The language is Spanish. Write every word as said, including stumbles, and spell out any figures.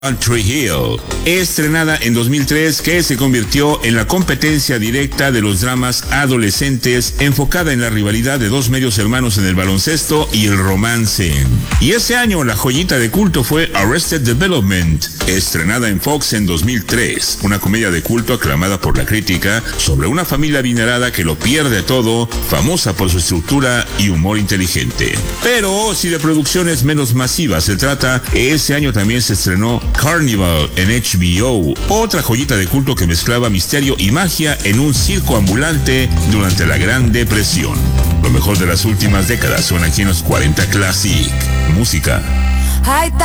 Country Hill, estrenada en dos mil tres, que se convirtió en la competencia directa de los dramas adolescentes, enfocada en la rivalidad de dos medios hermanos en el baloncesto y el romance. Y ese año la joyita de culto fue Arrested Development, estrenada en Fox en dos mil tres, una comedia de culto aclamada por la crítica sobre una familia adinerada que lo pierde todo, famosa por su estructura y humor inteligente. Pero si de producciones menos masivas se trata, ese año también se estrenó Carnival en H B O, otra joyita de culto que mezclaba misterio y magia en un circo ambulante durante la Gran Depresión. Lo mejor de las últimas décadas suena aquí en los cuarenta Classic. Música.